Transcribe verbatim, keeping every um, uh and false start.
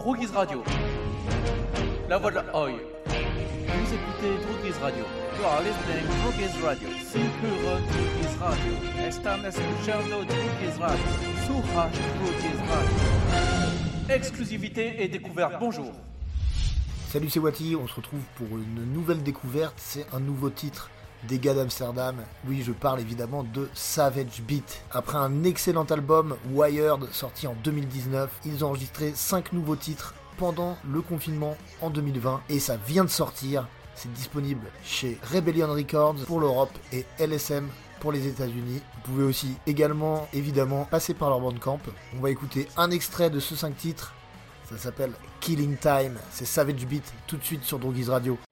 Droguise Radio. La voix de la Oi. Vous écoutez Droguise Radio. You are listening to Droguise Radio. Sin pure Droguise Radio. Están escuchando Droguise Radio. Suraj Droguise Radio. Exclusivité et découverte. Bonjour. Salut, c'est Wati, on se retrouve pour une nouvelle découverte, c'est un nouveau titre des gars d'Amsterdam. Oui, je parle évidemment de Savage Beat. Après un excellent album, Wired, sorti en deux mille dix-neuf, ils ont enregistré cinq nouveaux titres pendant le confinement en deux mille vingt et ça vient de sortir. C'est disponible chez Rebellion Records pour l'Europe et L S M pour les États-Unis. Vous pouvez aussi également, évidemment, passer par leur Bandcamp. On va écouter un extrait de ce cinq titres. Ça s'appelle Killing Time. C'est Savage Beat tout de suite sur Droguise Radio.